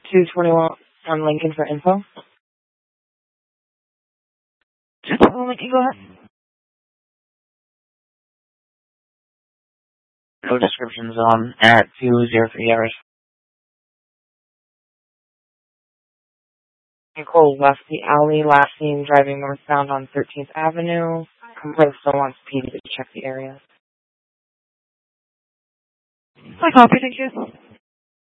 221 on Lincoln for info. 221 Lincoln, go ahead. No descriptions on at 203 hours. Nicole left the alley, last seen driving northbound on 13th Avenue. Complaint still wants PD to check the area. I copy, thank you.